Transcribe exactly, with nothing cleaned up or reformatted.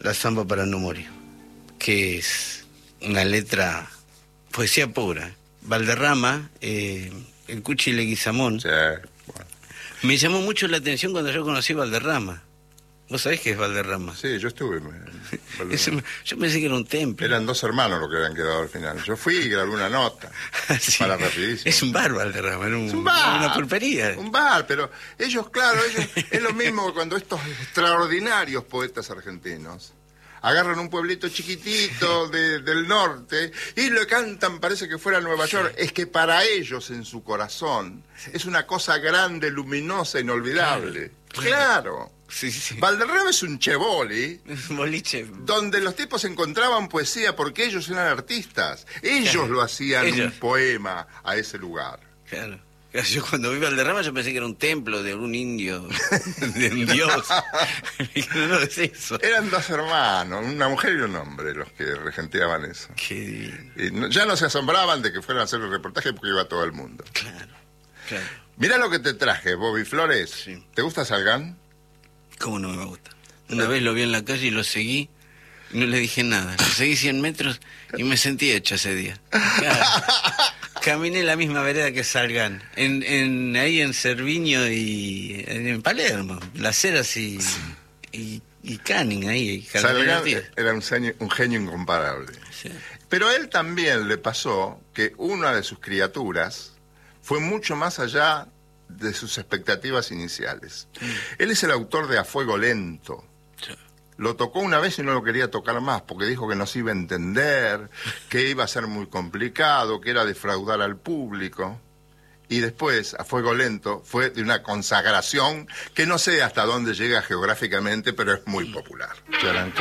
La Zamba para no morir, que es una letra, poesía pura. Valderrama, eh, el Cuchi Leguizamón. Sí, bueno. Me llamó mucho la atención cuando yo conocí Valderrama. ¿Vos sabés qué es Valderrama? Sí, yo estuve en Valderrama. Ese, yo pensé que era un templo. Eran dos hermanos los que habían quedado al final. Yo fui y grabé una nota. Sí. Para rapidísimo. Es un bar Valderrama, era un, Es un bar. una pulpería. Un bar, pero ellos, claro, ellos, es lo mismo que cuando estos extraordinarios poetas argentinos agarran un pueblito chiquitito de, del norte y le cantan, parece que fuera Nueva York. Es que para ellos, en su corazón, es una cosa grande, luminosa, inolvidable. Claro. claro. Sí, sí, sí. Valderrama es un cheboli, boliche, donde los tipos encontraban poesía porque ellos eran artistas. Ellos claro. lo hacían ellos. un poema a ese lugar. Claro. Yo cuando vi Valderrama yo pensé que era un templo de un indio, de un dios. No, no es eso. Eran dos hermanos, una mujer y un hombre, los que regenteaban eso. Qué y no, ya no se asombraban de que fueran a hacer el reportaje porque iba todo el mundo. Claro, claro. Mirá lo que te traje, Bobby Flores. Sí. ¿Te gusta Salgán? ¿Cómo no me gusta? Una vez lo vi en la calle y lo seguí y no le dije nada. Lo seguí cien metros y me sentí hecho ese día. Claro. Caminé la misma vereda que Salgán, en, en, ahí en Cerviño y en Palermo, Las Heras y, sí. y, y Canning ahí. Salgán era un genio, un genio incomparable. Sí. Pero a él también le pasó que una de sus criaturas fue mucho más allá de sus expectativas iniciales. Mm. Él es el autor de A Fuego Lento. Sí. Lo tocó una vez y no lo quería tocar más, porque dijo que no se iba a entender, que iba a ser muy complicado, que era defraudar al público. Y después, A Fuego Lento, fue de una consagración que no sé hasta dónde llega geográficamente, pero es muy popular.